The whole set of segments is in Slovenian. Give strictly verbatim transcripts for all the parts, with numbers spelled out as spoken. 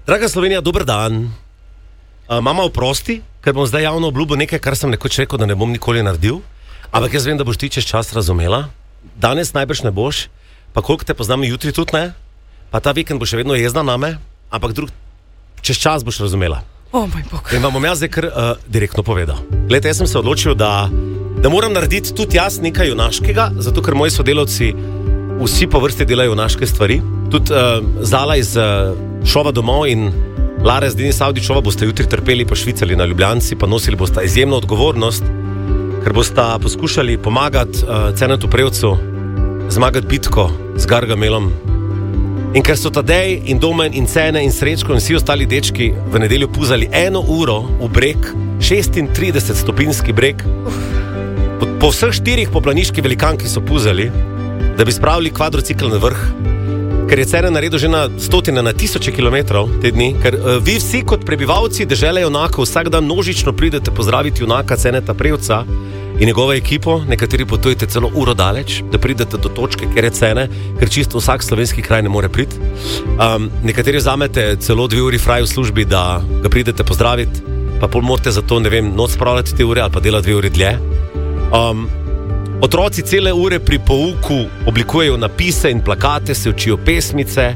Draga Slovenija, dober dan. Uh, mama, oprosti, ker bom zdaj javno obljubil nekaj, kar sem nekoč rekel, da ne bom nikoli naredil. Ampak jaz vem, da boš ti čez čas razumela. Danes najbrž ne boš, pa koliko te poznam, jutri tudi ne. Pa ta vikend boš še vedno jezna name, ampak drug, čez čas boš razumela. O moj bog. In vam bom jaz zdaj kar uh, direktno povedal. Glejte, jaz sem se odločil, da, da moram narediti tudi jaz nekaj junaškega, zato ker moji sodelavci vsi po vrsti delajo junaške stvari. Tudi uh, Zala iz uh, Šova domov in Lara z Denis Avdičova boste jutri trpeli po Švicali na Ljubljanci, pa nosili boste izjemno odgovornost, ker boste poskušali pomagati uh, Cenetu Prevcu zmagati bitko z Gargamelom. In ker so Tadej in Domen in Cene in Srečko in vsi ostali dečki v nedeljo puzali eno uro v breg, šestintrideset stopinjski breg, po, po vseh štirih poplaniški velikanki so puzali, da bi spravili kvadrocikl na vrh, ker je Cene naredil že na stotine, na tisoče kilometrov te dni, ker uh, vi vsi kot prebivalci dežele junaka vsak dan množično pridete pozdraviti junaka Ceneta Prevca in njegovo ekipo, nekateri potujete celo uro daleč, da pridete do točke, kjer je Cene, ker čisto vsak slovenski kraj ne more priti. Um, nekateri vzamete celo dve uri fraj v službi, da ga pridete pozdraviti, pa pol morate za to, ne vem, noč spravljati te ure ali pa dela dve uri dlje. Um, Otroci cele ure pri pouku oblikujejo napise in plakate, se učijo pesmice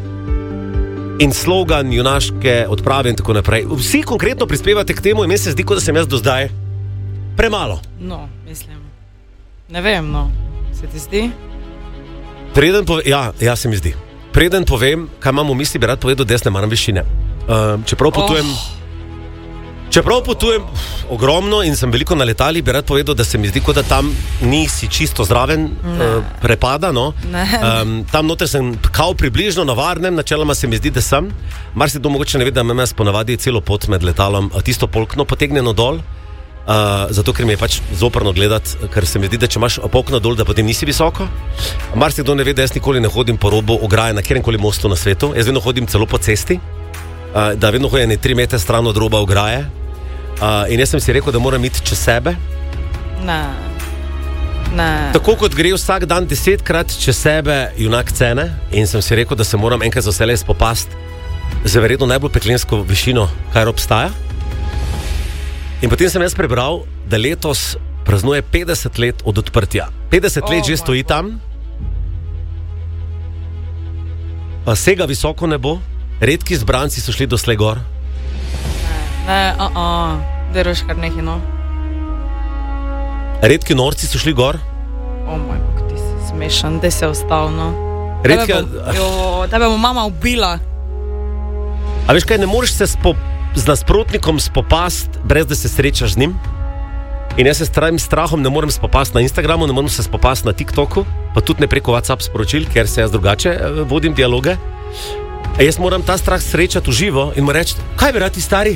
in slogan junaške odprave in tako naprej. Vsi konkretno prispevate k temu in meni se zdi, kot da sem jaz do zdaj premalo. No, mislim. Ne vem, no. Se ti zdi? Preden povem, ja, ja, se mi zdi. Preden povem, kaj imam v misli, bi rad povedal, da jaz ne maram višine. Uh, čeprav potujem... Oh. Čeprav potujem ogromno in sem veliko na letali, bi rad povedal, da se mi zdi, kot da tam nisi čisto zraven uh, prepada, no. Um, tam noter sem kao približno na varnem, načeloma se mi zdi, da sem. Mar se to mogoče ne ve, da imam jaz ponavadi celo pot med letalom tisto polkno potegnjeno dol, uh, zato ker mi je pač zoprno gledati, ker se mi zdi, da če imaš polkno dol, da potem nisi visoko. Mar se kdo ne ve, da jaz nikoli ne hodim po robu ograje na kjerenkoli mostu na svetu, jaz vedno hodim celo po cesti, uh, da vedno hodim tri metre stran od roba ograje. Uh, in jaz sem si rekel, da moram iti čez sebe. Ne. Ne. Tako kot gre vsak dan desetkrat čez sebe junak Cene, in sem si rekel, da se moram enkrat za vselej spopasti z verjetno najbolj peklensko višino, kar obstaja. In potem sem jaz prebral, da letos praznuje petdeset let od odprtja. petdeset oh, let že stoji tam, pa sega visoko nebo, redki zbranci so šli doslej gor. Ne, a a, deroš kar nekaj, no. Redki norci so šli gor. O moj bog, ti si smešan, da se ostal, no. Redki... Tebe bo, jo, tebe bo mama ubila. A veš kaj, ne moreš se spo, z nasprotnikom spopast, brez da se srečaš z njim? In jaz se s trajim strahom ne morem spopast na Instagramu, ne morem se spopast na TikToku, pa tudi ne preko WhatsApp sporočil, ker se jaz drugače vodim dialoge. A jaz moram ta strah srečati v živo in mu reči, kaj bi rad ti stari?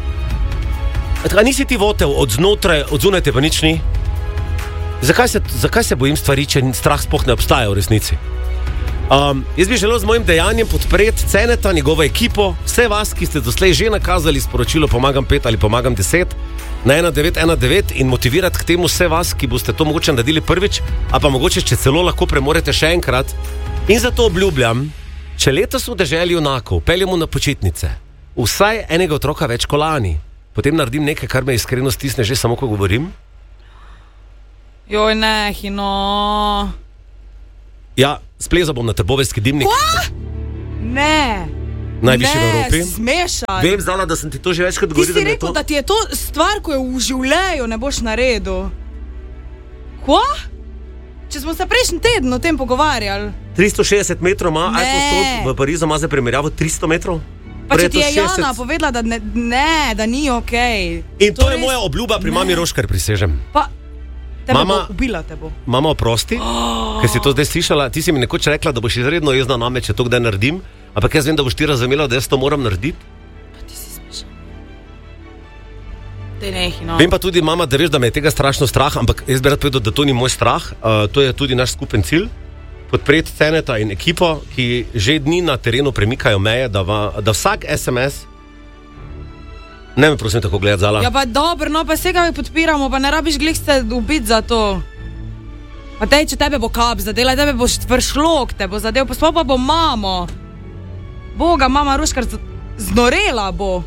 A nisi ti votel od znotraj, od zunaj te pa nič ni? Zakaj se, zakaj se bojim stvari, če strah sploh ne obstaja v resnici? Um, jaz bi želel z mojim dejanjem podpreti Ceneta, njegovo ekipo, vse vas, ki ste doslej že nakazali sporočilo pomagam pet ali pomagam deset na ena devet ena devet in motivirati k temu vse vas, ki boste to mogoče naredili prvič, a pa mogoče, če celo lahko premorete še enkrat. In zato obljubljam, če letos v deželi junakov peljemo na počitnice vsaj enega otroka več kot lani, potem naredim nekaj, kar me iskreno stisne že samo, ko govorim. Joj, ne, hino. Ja, splezal bom na Trboveljski dimnik. Kva? Ne. Najvišji v Evropi. Ne, smešan. Vem, Zala, da sem ti to že večkrat govoril. Ti si rekel, da, to... da ti je to stvar, ko je v življenju ne boš naredil. Kva? Če smo se prejšnji teden o tem pogovarjali. tristo šestdeset metrov ima, Eiffel stolp v Parizu ima za primerjavo tristo metrov. Pa če ti je Jana povedala, da ne, ne, da ni okej. Okay. In to, to je res... moja obljuba pri ne. Mami Roškar, prisežem. Pa, tebe mama, bo ubila te bo. Mama, oprosti, oh. ker si to zdaj slišala. Ti si mi nekoč rekla, da boš izredno jezna name, če to kdaj naredim. Ampak jaz vem, da boš ti razumela, da jaz to moram narediti. Pa ti si smešan. Te nehi, no. Vem pa tudi, mama, da veš, da me je tega strašno strah, ampak jaz bi rad povedal, da to ni moj strah. Uh, to je tudi naš skupen cilj. Podpreti Ceneta in ekipo, ki že dni na terenu premikajo meje, da, va, da vsak es em es... Ne me prosim tako gledati, Zala. Ja pa dobro, no pa vsega me podpiramo, pa ne rabiš glih se ubiti za to. Pa tej, če tebe bo kap zadela, tebe bo vršlok, te bo zadev, pa sploh pa bo mamo. Boga, mama Roškar, Znorela bo.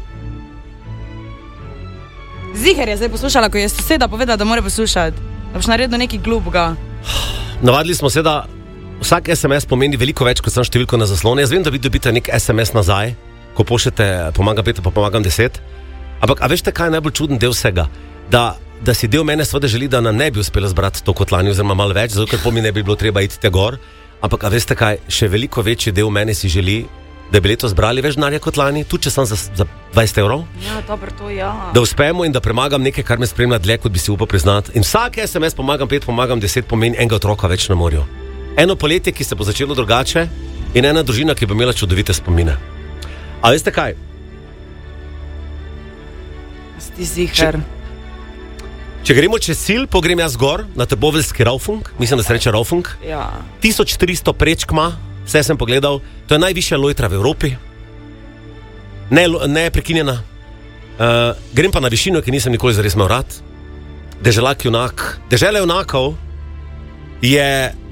Ziher je zdaj poslušala, ko je soseda povedala, da mora poslušati. Da boš naredil nekaj glupega. Navadili smo se, da vsak es em es pomeni veliko več, kot sem številko na zaslonu. Jaz vem, da vi dobite nek es em es nazaj, ko pošljete pomagam pet, pa pomagam deset. Ampak, a veste, kaj je najbolj čuden del vsega? Da, da si del mene seveda želi, da nam ne bi uspela zbrati to kot lani, oziroma malo več, zato ker po mi ne bi bilo treba iti te gor. Ampak, a veste kaj, še veliko večji del mene si želi, da bi letos zbrali več denarja kot lani, tudi če sem za, za dvajset evrov. Ja, dobro, to ja. Da uspemo in da premagam nekaj, kar me spremlja dlje, kot bi si upal priznati. In vsak es em es pomagam pet, pomagam deset pomeni enega otroka več na morju. Eno poletje, ki se bo začelo drugače, in ena družina, ki bo imela čudovite spomine. A veste kaj? Sti ziher. Če, če gremo čez cilj, pogrem jaz gor na Trboveljski Raufung, mislim, da se reče Raufung. Ja. tisoč tristo prečk ima, vse sem pogledal, to je najvišja lojtra v Evropi. Ne, ne prekinjena. Uh, grem pa na višino, ki nisem nikoli zares imel rad. Deželak junak. Dežela junakov je...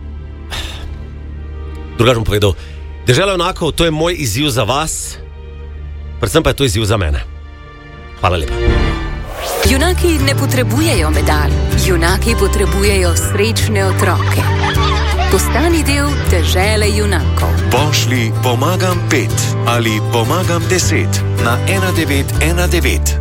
Drugače bom povedal. Dežela junakov, to je moj izziv za vas, predvsem pa je to izziv za mene. Hvala lepa. Junaki ne potrebujejo medalj, junaki potrebujejo srečne otroke. Postani del dežele junakov. Pošlji pomagam pet ali pomagam deset na ena devet ena devet.